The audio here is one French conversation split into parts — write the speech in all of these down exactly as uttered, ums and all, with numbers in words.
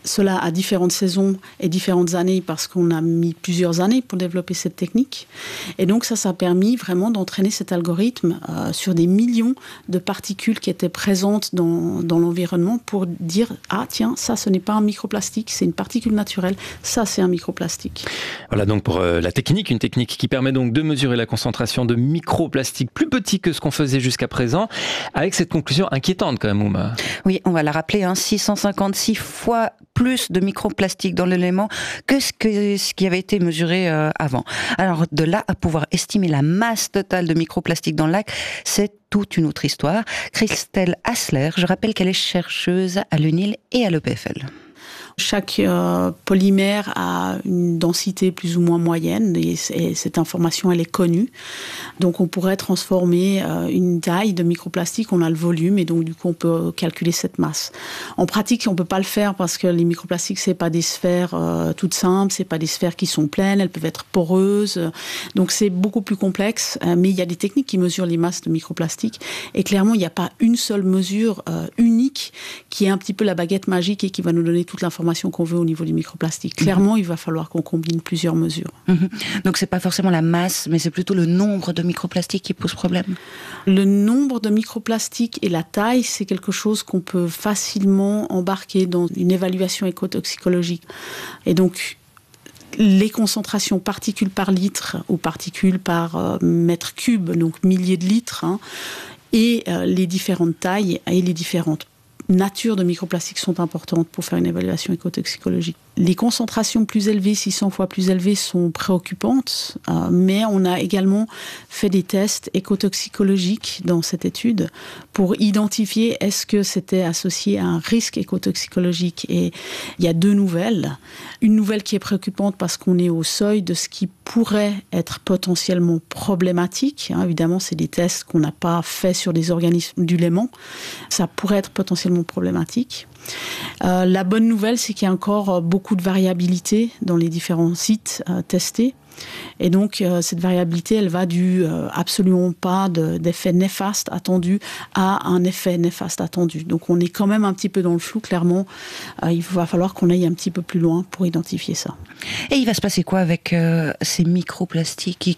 cela à différentes saisons et différentes années parce qu'on a mis plusieurs années pour développer cette technique. Et donc ça, ça a permis vraiment d'entraîner cet algorithme euh, sur des millions de particules qui étaient présentes dans, dans l'environnement pour dire « Ah tiens, ça ce n'est pas un microplastique, c'est une particule naturelle, ça c'est un microplastique ». Voilà donc pour euh, la technique, une technique qui permet donc de mesurer la concentration de microplastiques plus petits que ce qu'on faisait jusqu'à présent, avec cette conclusion inquiétante quand même, Ouma. Oui, on va la rappeler, hein, six cent cinquante-six fois plus de microplastiques dans l'élément que ce, que ce qui avait été mesuré euh, avant. Alors de là à pouvoir estimer la masse totale de microplastiques dans le lac, c'est toute une autre histoire. Christelle Hassler, je rappelle qu'elle est chercheuse à l'U N I L et à l'E P F L. Chaque euh, polymère a une densité plus ou moins moyenne et, et cette information elle est connue. Donc on pourrait transformer euh, une taille de microplastique, on a le volume et donc du coup on peut calculer cette masse. En pratique on peut pas le faire parce que les microplastiques c'est pas des sphères euh, toutes simples, c'est pas des sphères qui sont pleines, elles peuvent être poreuses. Donc c'est beaucoup plus complexe, euh, mais il y a des techniques qui mesurent les masses de microplastiques et clairement il n'y a pas une seule mesure euh, unique qui est un petit peu la baguette magique et qui va nous donner toute l'information qu'on veut au niveau du microplastique. Clairement, mmh. il va falloir qu'on combine plusieurs mesures. Mmh. Donc, c'est pas forcément la masse, mais c'est plutôt le nombre de microplastiques qui pose problème. Le nombre de microplastiques et la taille, c'est quelque chose qu'on peut facilement embarquer dans une évaluation écotoxicologique. Et donc, les concentrations particules par litre ou particules par euh, mètre cube, donc milliers de litres, hein, et euh, les différentes tailles et les différentes nature de microplastiques sont importantes pour faire une évaluation écotoxicologique. Les concentrations plus élevées, six cents fois plus élevées, sont préoccupantes, euh, mais on a également fait des tests écotoxicologiques dans cette étude pour identifier est-ce que c'était associé à un risque écotoxicologique. Et il y a deux nouvelles. Une nouvelle qui est préoccupante parce qu'on est au seuil de ce qui pourrait être potentiellement problématique. Hein, évidemment, c'est des tests qu'on n'a pas fait sur des organismes du Léman. Ça pourrait être potentiellement problématique. Euh, la bonne nouvelle, c'est qu'il y a encore beaucoup de variabilité dans les différents sites euh, testés. Et donc, euh, cette variabilité, elle va du euh, absolument pas de, d'effet néfaste attendu à un effet néfaste attendu. Donc, on est quand même un petit peu dans le flou, clairement. Euh, il va falloir qu'on aille un petit peu plus loin pour identifier ça. Et il va se passer quoi avec euh, ces microplastiques ?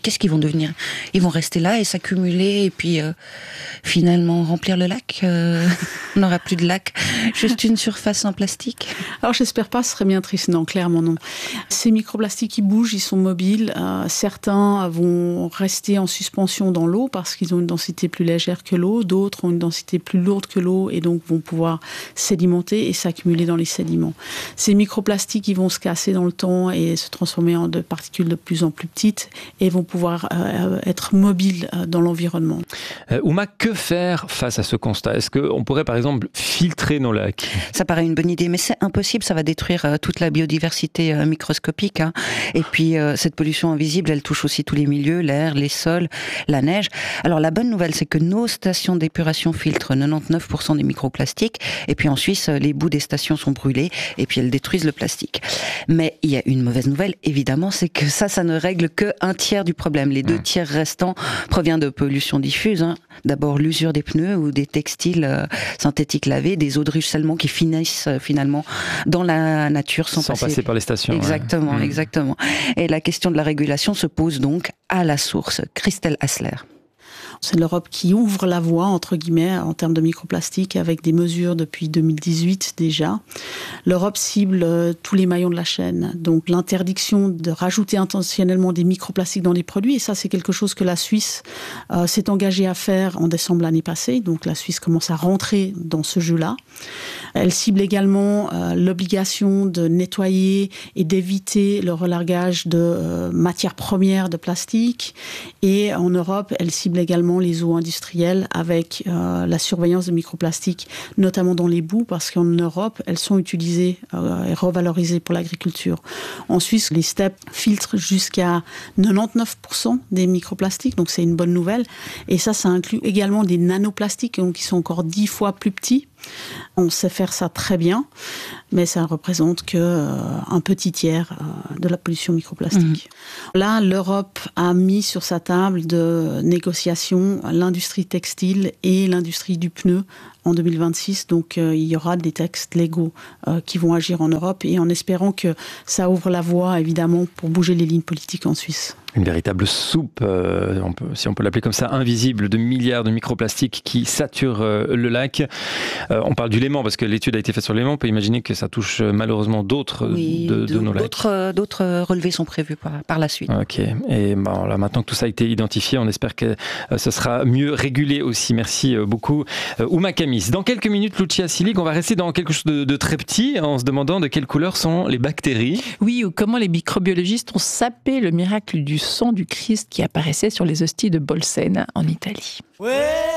Qu'est-ce qu'ils vont devenir ? Ils vont rester là et s'accumuler et puis euh, finalement remplir le lac euh, On n'aura plus de lac, juste une surface en plastique. Alors, j'espère pas, ce serait bien triste. Non, clairement non. Ces microplastiques, ils bougent, ils sont mobiles. Euh, certains vont rester en suspension dans l'eau parce qu'ils ont une densité plus légère que l'eau. D'autres ont une densité plus lourde que l'eau et donc vont pouvoir sédimenter et s'accumuler dans les sédiments. Ces microplastiques, ils vont se casser dans le temps et se transformer en de particules de plus en plus petites et vont pouvoir euh, être mobiles euh, dans l'environnement. Euh, Ouma, que faire face à ce constat ? Est-ce qu'on pourrait par exemple filtrer nos lacs ? Ça paraît une bonne idée, mais c'est impossible. Ça va détruire euh, toute la biodiversité euh, microscopique. Hein. Et puis euh, cette pollution invisible, elle touche aussi tous les milieux, l'air, les sols, la neige. Alors la bonne nouvelle, c'est que nos stations d'épuration filtrent quatre-vingt-dix-neuf pour cent des microplastiques. Et puis en Suisse, les bouts des stations sont brûlés et puis elles détruisent le plastique. Mais il y a une mauvaise nouvelle, évidemment, c'est que ça, ça ne règle que un tiers du problème. Les deux tiers restants proviennent de pollution diffuse. Hein. D'abord l'usure des pneus ou des textiles euh, synthétiques lavés, des eaux de ruissellement qui finissent euh, finalement dans la nature sans, sans passer... passer par les stations. Exactement, ouais. exactement. Et la question de la régulation se pose donc à la source. Christelle Hassler. C'est l'Europe qui ouvre la voie, entre guillemets, en termes de microplastique, avec des mesures depuis deux mille dix-huit déjà. L'Europe cible euh, tous les maillons de la chaîne. Donc l'interdiction de rajouter intentionnellement des microplastiques dans les produits, et ça c'est quelque chose que la Suisse euh, s'est engagée à faire en décembre l'année passée. Donc la Suisse commence à rentrer dans ce jeu-là. Elle cible également euh, l'obligation de nettoyer et d'éviter le relargage de euh, matières premières de plastique. Et en Europe, elle cible également les eaux industrielles avec euh, la surveillance de microplastiques, notamment dans les boues, parce qu'en Europe, elles sont utilisées euh, et revalorisées pour l'agriculture. En Suisse, les steppes filtrent jusqu'à quatre-vingt-dix-neuf pour cent des microplastiques, donc c'est une bonne nouvelle. Et ça, ça inclut également des nanoplastiques, donc qui sont encore dix fois plus petits. On sait faire ça très bien. mais ça ne représente qu'un euh, petit tiers euh, de la pollution microplastique. Mmh. Là, l'Europe a mis sur sa table de négociation l'industrie textile et l'industrie du pneu en deux mille vingt-six, donc euh, il y aura des textes légaux euh, qui vont agir en Europe, et en espérant que ça ouvre la voie, évidemment, pour bouger les lignes politiques en Suisse. Une véritable soupe, euh, on peut, si on peut l'appeler comme ça, invisible, de milliards de microplastiques qui saturent euh, le lac. Euh, on parle du Léman, parce que l'étude a été faite sur le Léman. On peut imaginer que ça touche malheureusement d'autres oui, de, de, de nos lacs. D'autres, d'autres relevés sont prévus par, par la suite. Ok. Et bon, là, maintenant que tout ça a été identifié, on espère que euh, ce sera mieux régulé aussi. Merci euh, beaucoup, euh, Ouma Kamis. Dans quelques minutes, Lucia Silig, on va rester dans quelque chose de, de très petit, en se demandant de quelle couleur sont les bactéries. Oui, ou comment les microbiologistes ont sapé le miracle du sang du Christ qui apparaissait sur les hosties de Bolsène en Italie. Ouais.